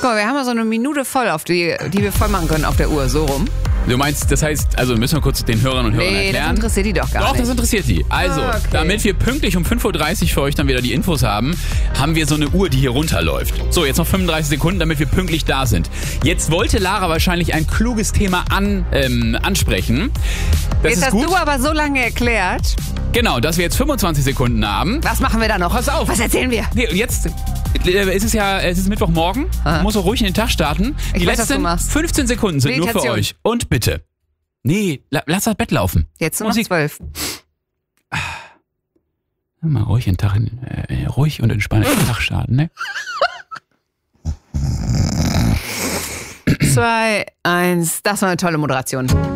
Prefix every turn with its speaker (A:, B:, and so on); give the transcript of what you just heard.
A: Guck mal, wir haben ja so eine Minute voll, die wir voll machen können auf der Uhr, so rum.
B: Du meinst, das heißt, also müssen wir kurz den Hörern und Hörern erklären?
A: Nee, das interessiert die doch gar nicht.
B: Doch, das interessiert die. Also, damit wir pünktlich um 5.30 Uhr für euch dann wieder die Infos haben, haben wir so eine Uhr, die hier runterläuft. So, jetzt noch 35 Sekunden, damit wir pünktlich da sind. Jetzt wollte Lara wahrscheinlich ein kluges Thema ansprechen.
A: Jetzt hast du aber so lange erklärt.
B: Genau, dass wir jetzt 25 Sekunden haben.
A: Was machen wir da noch?
B: Pass auf.
A: Was erzählen wir?
B: Nee, und jetzt es ist Mittwochmorgen. Muss auch ruhig in den Tag starten. Die letzten 15 Sekunden sind nur für euch. Und bitte. Nee, lass das Bett laufen.
A: Jetzt nur noch 12.
B: Mal ruhig ruhig und entspannt in den Tag starten, ne?
A: 2, 1. Das war eine tolle Moderation.